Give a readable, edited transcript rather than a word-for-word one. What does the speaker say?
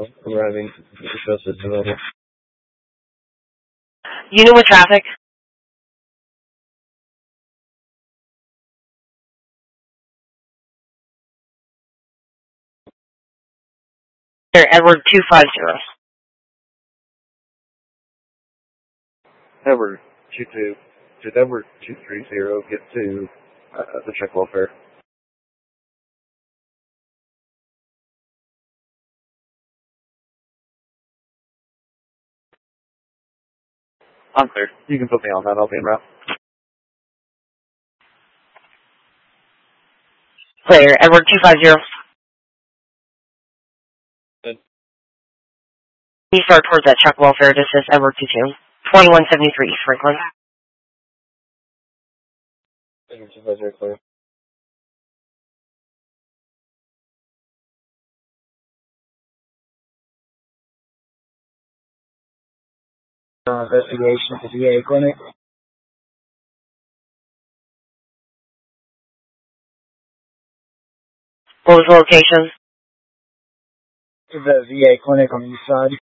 arriving. Show system level. Unit with traffic. Edward 250. Edward 22. Did Edward 230 get to the check welfare? I'm clear. You can put me on that. I'll be en route. Clear. Edward 250. Good. You start towards that check welfare. This is Edward 22. 2173 East Franklin. Edward 250 clear. Investigation at the VA clinic. What was the location? The VA clinic on the east side.